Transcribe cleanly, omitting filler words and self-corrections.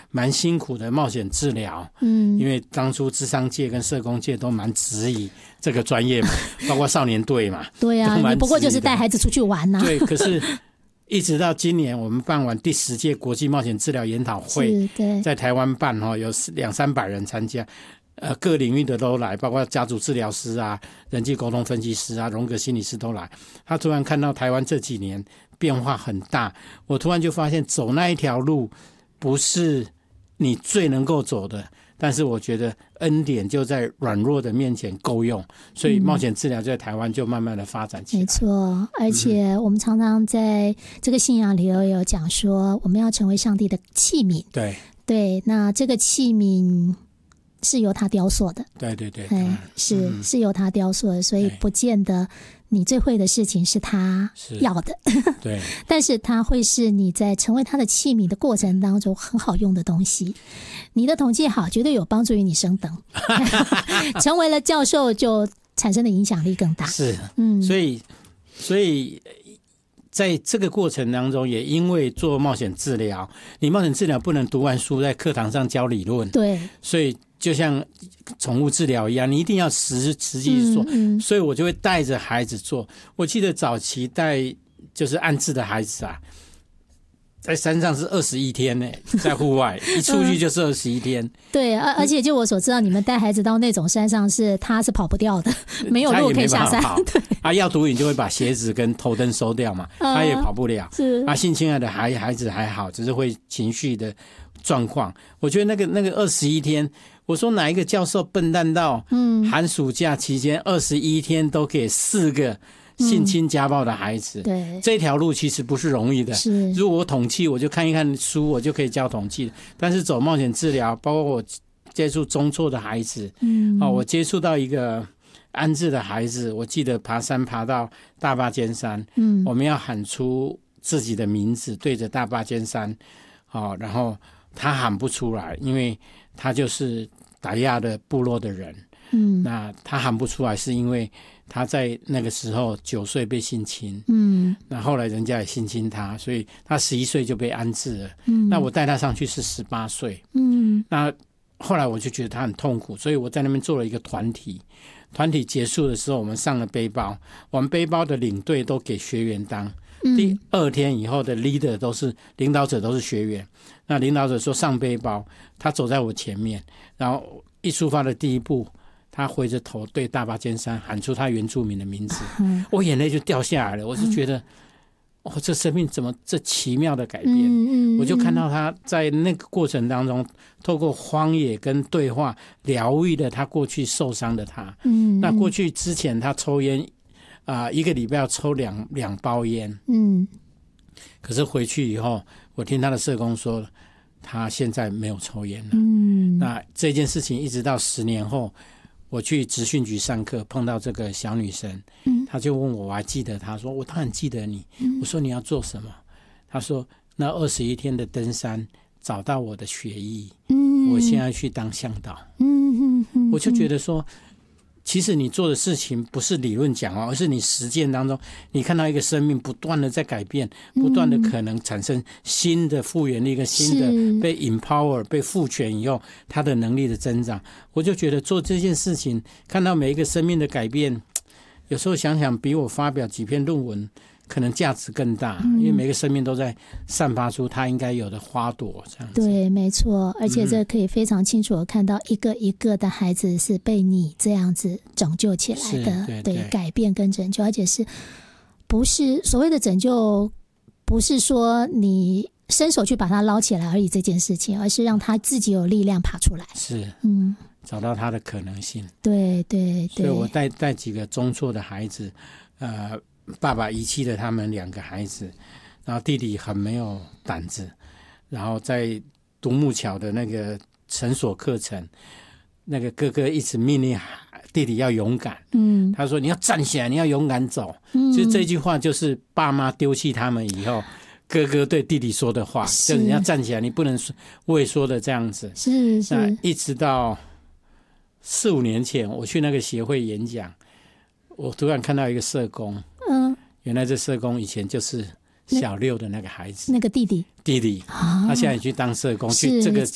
蛮辛苦的冒险治疗，因为当初諮商界跟社工界都蛮质疑这个专业嘛，包括少年队嘛， 对啊，你不过就是带孩子出去玩啊。 对，可是一直到今年我们办完第10届国际冒险治疗研讨会，在台湾办有200-300人参加，各领域的都来，包括家族治疗师啊、人际沟通分析师啊、荣格心理师都来。他突然看到台湾这几年变化很大，我突然就发现走那一条路不是你最能够走的，但是我觉得恩典就在软弱的面前够用，所以冒险治疗在台湾就慢慢的发展起来。 没错，而且我们常常在这个信仰里有讲说，我们要成为上帝的器皿。对，那这个器皿是由他雕塑的。对，是由他雕塑的，所以不见得你最会的事情是他要的， 对， 但是他会是你在成为他的器皿的过程当中很好用的东西。你的统计好，绝对有帮助于你升等，成为了教授就产生的影响力更大。 是，所以在这个过程当中，也因为做冒险治疗，你冒险治疗不能读完书在课堂上教理论， 对， 所以就像宠物治疗一样，你一定要实际做，所以我就会带着孩子做。我记得早期带就是安置的孩子啊，在山上是21天呢，在户外一出去就是21天。 对，而且就我所知道，你们带孩子到那种山上他是跑不掉的，没有路可以下山。 对，要毒瘾就会把鞋子跟头灯收掉嘛，他也跑不了。 是性侵害的孩子还好，只是会情绪的状况。我觉得那个21天，我说哪一个教授笨蛋到寒暑假期间21天都给4个性侵家暴的孩子， 对， 这条路其实不是容易的。 是， 如果我统计，我就看一看书，我就可以教统计。但是走冒险治疗，包括我接触中辍的孩子，我接触到一个安置的孩子，我记得爬山爬到大霸尖山，我们要喊出自己的名字，对着大霸尖山，然后他喊不出来，因为他就是打亚的部落的人。那他喊不出来是因为他在那个时候9岁被性侵，那后来人家也性侵他，所以他11岁就被安置了。那我带他上去是18岁，那后来我就觉得他很痛苦，所以我在那边做了一个团体结束的时候，我们上了背包，我们背包的领队都给学员当。第2天以后的 leader 领导者都是学员。那领导者说上背包，他走在我前面，然后一出发的第一步，他回着头对大霸尖山喊出他原住民的名字，我眼泪就掉下来了。我就觉得这生命怎么这奇妙的改变。我就看到他在那个过程当中透过荒野跟对话疗愈了他过去受伤的他。那过去之前他抽烟1个礼拜要抽两包烟，可是回去以后我听他的社工说他现在没有抽烟了。那这件事情一直到10年后，我去职训局上课碰到这个小女生，她就问我还记得她说我当然记得你。我说你要做什么？她说那21天的登山找到我的血液，我现在去当向导。我就觉得说其实你做的事情不是理论讲而是你实践当中你看到一个生命不断的在改变，不断的可能产生新的复原力，一个新的被 empower 被赋权以后他的能力的增长。我就觉得做这件事情看到每一个生命的改变，有时候想想比我发表几篇论文可能价值更大，因为每个生命都在散发出它应该有的花朵这样子。 对，没错，而且这可以非常清楚的看到一个一个的孩子是被你这样子拯救起来的。对，改变跟拯救，而且是不是所谓的拯救不是说你伸手去把它捞起来而已这件事情，而是让他自己有力量爬出来。 是，找到他的可能性。 对，所以我带几个中辍的孩子，爸爸遗弃了他们2个孩子，然后弟弟很没有胆子，然后在独木桥的那个绳索课程，那个哥哥一直命令弟弟要勇敢，他说你要站起来，你要勇敢走。其实这句话就是爸妈丢弃他们以后哥哥对弟弟说的话，就是你要站起来，你不能畏缩的这样子。 是那一直到4-5年前我去那个协会演讲，我突然看到一个社工，原来这社工以前就是小6的那个孩子， 那个弟弟， 他现在也去当社工，去这个